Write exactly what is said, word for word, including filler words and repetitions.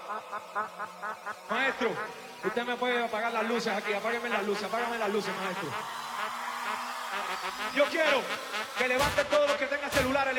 Maestro, usted me puede apagar las luces aquí, apágueme las luces, apágame las luces, maestro. Yo quiero que levanten todos los que tengan celulares.